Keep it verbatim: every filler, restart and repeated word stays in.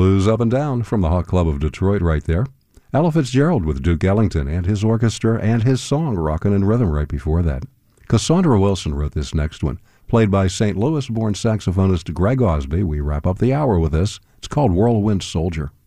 blues up and down from the Hawk Club of Detroit right there. Ella Fitzgerald with Duke Ellington and his orchestra and his song Rockin' in Rhythm right before that. Cassandra Wilson wrote this next one, played by Saint Louis-born saxophonist Greg Osby. We wrap up the hour with this. It's called Whirlwind Soldier.